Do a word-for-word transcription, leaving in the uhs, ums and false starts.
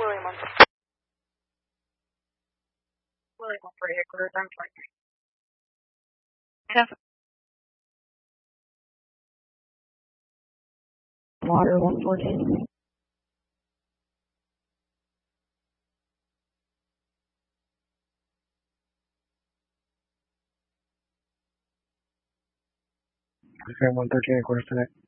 William one. William one for headquarters, I'm fine. Half water one fourteen. Okay, one thirteen headquarters today.